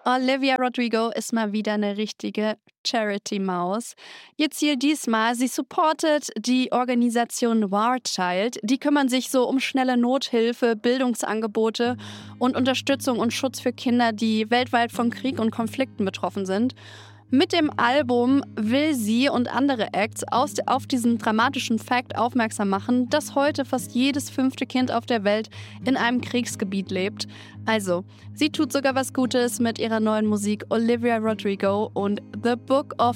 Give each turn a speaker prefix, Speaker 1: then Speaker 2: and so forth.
Speaker 1: Olivia Rodrigo ist mal wieder eine richtige Charity-Maus. Ihr Ziel diesmal, sie supportet die Organisation War Child. Die kümmern sich so um schnelle Nothilfe, Bildungsangebote und Unterstützung und Schutz für Kinder, die weltweit von Krieg und Konflikten betroffen sind. Mit dem Album will sie und andere Acts auf diesen dramatischen Fakt aufmerksam machen, dass heute fast jedes 5. Kind auf der Welt in einem Kriegsgebiet lebt. Also, sie tut sogar was Gutes mit ihrer neuen Musik Olivia Rodrigo und The Book of